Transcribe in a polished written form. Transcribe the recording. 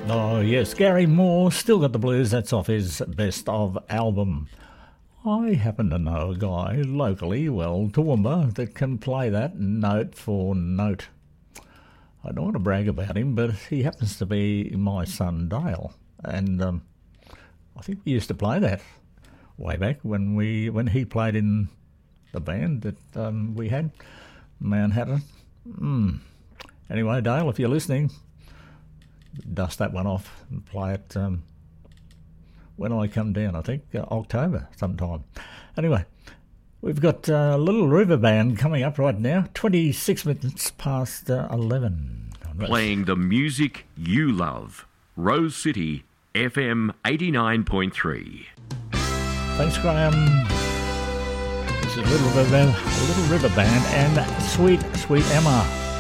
Oh, yes, Gary Moore, Still Got the Blues. That's off his best of album. I happen to know a guy locally, well, Toowoomba, that can play that note for note. I don't want to brag about him, but he happens to be my son Dale. And I think we used to play that way back when he played in the band that we had, Manhattan. Anyway, Dale, if you're listening, dust that one off and play it when I come down, I think October sometime. Anyway, we've got Little River Band coming up right now, 26 minutes past 11. Playing the music you love. Rose City FM 89.3. Thanks, Graham. This is Little River Band and Sweet, Sweet Emma.